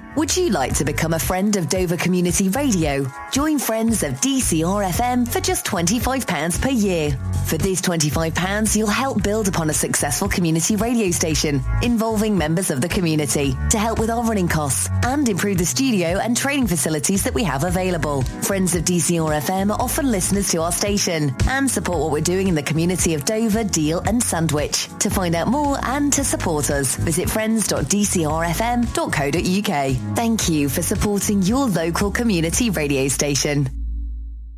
Would you like to become a friend of Dover Community Radio? Join Friends of DCR FM for just £25 per year. For this £25, you'll help build upon a successful community radio station involving members of the community to help with our running costs and improve the studio and training facilities that we have available. Friends of DCR FM often listeners to our station and support what we're doing in the community of Dover, Deal and Sandwich. To find out more and to support us, visit friends.dcrfm.co.uk. Thank you for supporting your local community radio station.